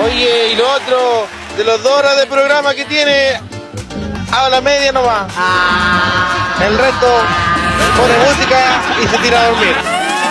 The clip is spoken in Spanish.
Oye, y lo otro, de los 2 horas de programa que tiene, habla media nomás. El resto pone música y se tira a dormir.